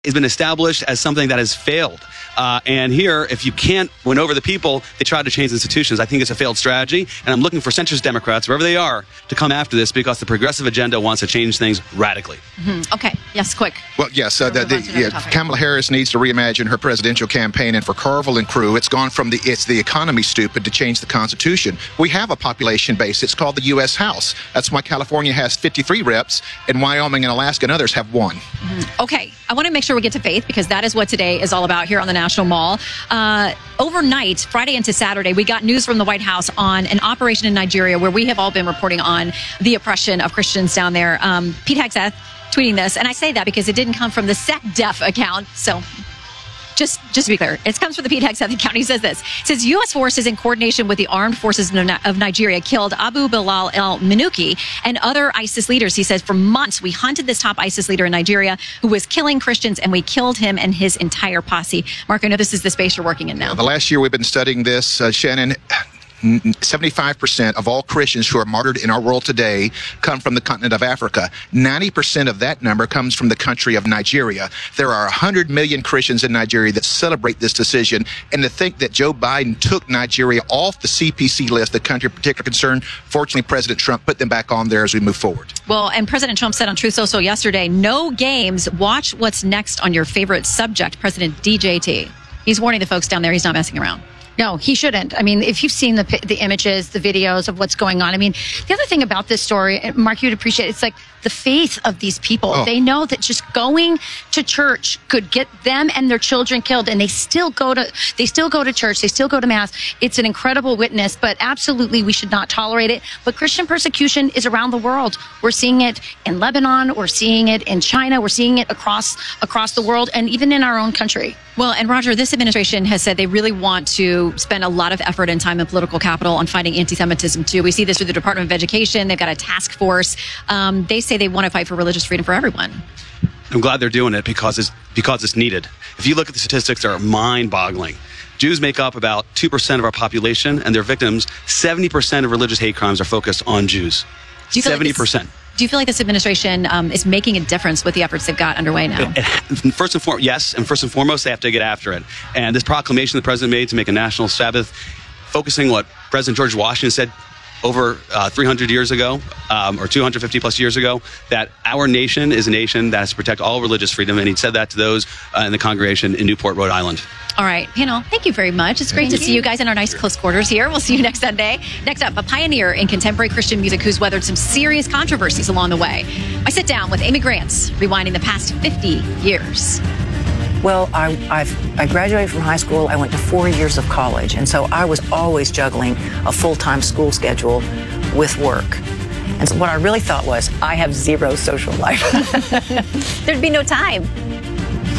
has been established as something that has failed. And here, if you can't win over the people, they try to change institutions. I think it's a failed strategy, and I'm looking for centrist Democrats, wherever they are, to come after this because the progressive agenda wants to change things radically. Okay. Yes, quick. Well, yes, Kamala Harris needs to reimagine her presidential campaign, and for Carville and crew, it's gone from it's the economy stupid to change the Constitution. We have a population base. It's called the U.S. House. That's why California has 53 reps, and Wyoming and Alaska and others have 1. Okay. I want to make sure we get to faith because that is what today is all about here on the National Mall. Overnight, Friday into Saturday, we got news from the White House on an operation in Nigeria where we have all been reporting on the oppression of Christians down there. Pete Hegseth tweeting this, and I say that because it didn't come from the SecDef account, so just to be clear, it comes from the Pete Hegseth account. He says this. It says, U.S. forces in coordination with the armed forces of Nigeria killed Abu Bilal el-Minuki and other ISIS leaders. He says, for months, we hunted this top ISIS leader in Nigeria who was killing Christians, and we killed him and his entire posse. Mark, I know this is the space you're working in now. The last year we've been studying this, Shannon. 75% of all Christians who are martyred in our world today come from the continent of Africa. 90% of that number comes from the country of Nigeria. There are 100 million Christians in Nigeria that celebrate this decision. And to think that Joe Biden took Nigeria off the CPC list, the country of particular concern, fortunately, President Trump put them back on there as we move forward. Well, and President Trump said on Truth Social yesterday, no games, watch what's next on your favorite subject, President DJT. He's warning the folks down there he's not messing around. No, he shouldn't. I mean, if you've seen the images, the videos of what's going on, I mean, the other thing about this story, Mark, you'd appreciate, it's like the faith of these people. Oh. They know that just going to church could get them and their children killed, and they still go to church, they still go to mass. It's an incredible witness, but absolutely we should not tolerate it. But Christian persecution is around the world. We're seeing it in Lebanon, we're seeing it in China, we're seeing it across the world, and even in our own country. Well, and Roger, this administration has said they really want to spend a lot of effort and time and political capital on fighting anti-Semitism too. We see this through the Department of Education. They've got a task force. They say they want to fight for religious freedom for everyone. I'm glad they're doing it because it's needed. If you look at the statistics, they're mind-boggling. Jews make up about 2% of our population, and their victims, 70% of religious hate crimes are focused on Jews. 70%. Do you feel like this administration is making a difference with the efforts they've got underway now? First and foremost, they have to get after it. And this proclamation the president made to make a national Sabbath, focusing what President George Washington said over 300 years ago, or 250 plus years ago, that our nation is a nation that has to protect all religious freedom. And he said that to those in the congregation in Newport, Rhode Island. All right, panel, thank you very much. It's great to see you guys in our nice close quarters here. We'll see you next Sunday. Next up, a pioneer in contemporary Christian music who's weathered some serious controversies along the way. I sit down with Amy Grants, rewinding the past 50 years. Well, I graduated from high school. I went to 4 years of college, and so I was always juggling a full-time school schedule with work. And so what I really thought was, I have zero social life. There'd be no time.